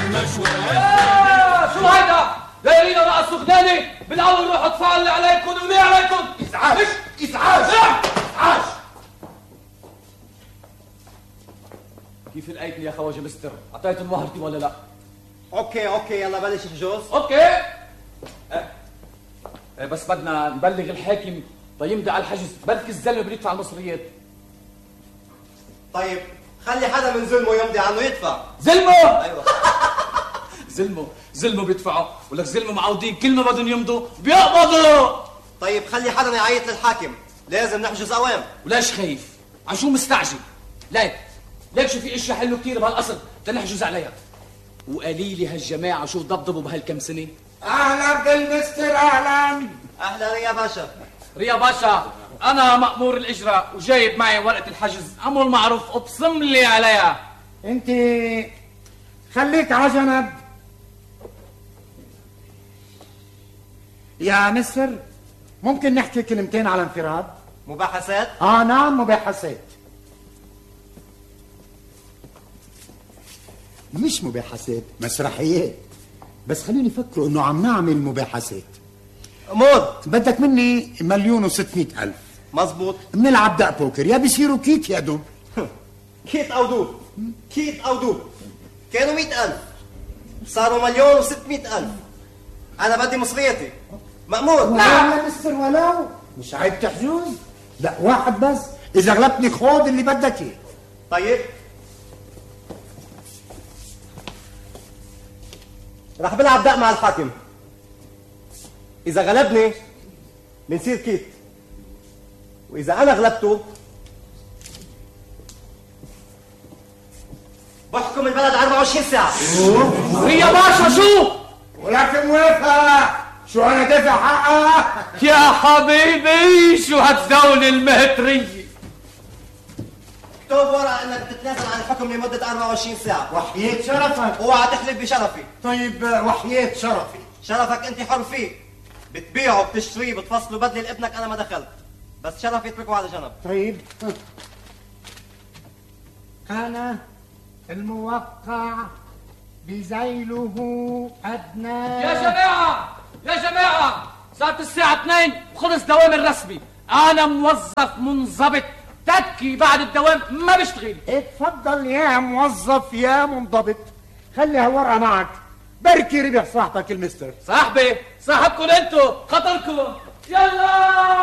شو هيدا؟ دايرين رقصوا غناني بالاول روحوا ادفعوا اللي عليكم واللي عليكم. ازعاج ازعاج ازعاج. كيف لقيتني يا خواجه مستر؟ اعطيت مهرتي ولا لا؟ اوكي يلا بلش الحجوز. اوكي بس بدنا نبلغ الحاكم تيمضي على الحجز، بلكي الزلمه بده يدفع المصريات. طيب خلي حدا من زلمه يمضي عنه يدفع. زلمه؟ ايوه زلمه بيدفعوا، ولك زلمه معودين كل ما بدهم يمضوا بيقبضوا. طيب خلي حدا يعيط للحاكم، لازم نحجز اوام. وليش خايف؟ عن شو مستعجل؟ ليك شو في اشياء حلوه كثير بهالقصر بدنا نحجز عليها. وقليلي هالجماعه شو ضبضبوا بهالكم سنه. اهلا بالمستر اهلا. اهلا يا باشا. ريا باشا، انا مأمور الاجراء وجايب معي ورقه الحجز، امر معروف ابصم لي عليها. انت خليك على جنب يا مستر. ممكن نحكي كلمتين على انفراد؟ مباحثات؟ نعم مباحثات. مش مباحثات، مسرحيات. بس خليني يفكروا انه عم نعمل مباحثات. امور بدك مني 1,600,000. مزبوط. بنلعب دق بوكر، يا بيصيروا كيك يا دوب. كيت او دوب. كيت او دوب. كانوا 100,000 صاروا 1,600,000. انا بدي مصريتي. مأمور. نعم يا مستر ولو مش عيب تحجوز؟ لا واحد بس، اذا غلبتني خود اللي بدك اياه. طيب رح بلعب دق مع الحاكم، اذا غلبني بنصير كيت، واذا انا غلبته بحكم البلد 24 ساعة. ريا باشا شو؟ ولكن موافق. شو انا دافع حقها؟ يا حبيبي شو هالدولة المهترية. اكتب ورقة انك تتنازل عن الحكم لمدة 24 ساعة. وحياة شرفك. اوعى تحلف بشرفي. طيب وحياة شرفي. شرفك انت حر فيه، بتبيعه بتشتريه بتفصله بدل لابنك، انا ما دخلت، بس شرفي اتركه على جنب. طيب أنا الموقع بذيله أدنى. يا جماعة صارت الساعة 2 وخلص دوام الرسمي. أنا موظف منضبط، تكي بعد الدوام ما بشتغل. اتفضل يا موظف يا منضبط، خلي هالورقة معك، بركي ربح صاحبك المستر. صاحبكم انتو خطركم. يلا